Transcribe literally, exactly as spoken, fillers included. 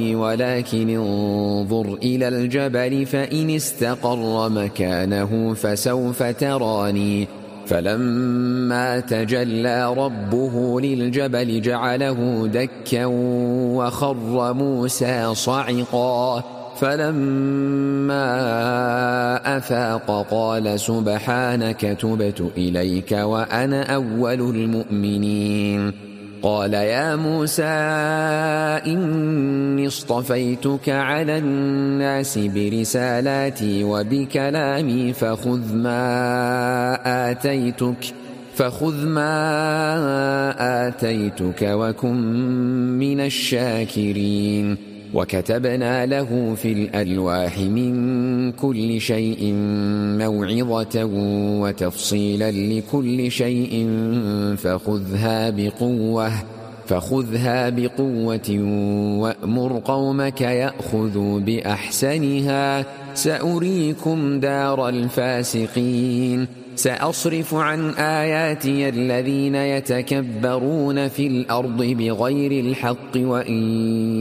ولكن انظر إلى الجبل فإن استقر مكانه فسوف تراني فلما تجلى ربه للجبل جعله دكا وخر موسى صعقا فلما أفاق قال سبحانك تبت إليك وأنا أول المؤمنين قال يا موسى إني اصطفيتك على الناس برسالاتي وبكلامي فخذ ما آتيتك فخذ ما آتيتك وكن من الشاكرين وكتبنا له في الألواح من كل شيء موعظة وتفصيلا لكل شيء فخذها بقوة فخذها بقوة وأمر قومك يأخذوا بأحسنها سأريكم دار الفاسقين سأصرف عن آياتي الذين يتكبرون في الأرض بغير الحق وإن